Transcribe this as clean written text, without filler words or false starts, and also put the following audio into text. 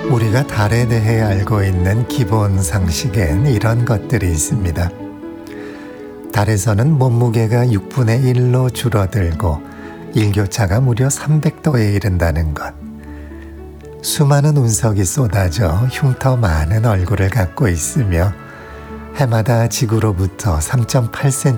우리가 달에 대해 알고 있는 기본 상식엔 이런 것들이 있습니다. 달에서는 몸무게가 6분의 1로 줄어들고 일교차가 무려 300도에 이른다는 것. 수많은 운석이 쏟아져 흉터 많은 얼굴을 갖고 있으며 해마다 지구로부터 3.8cm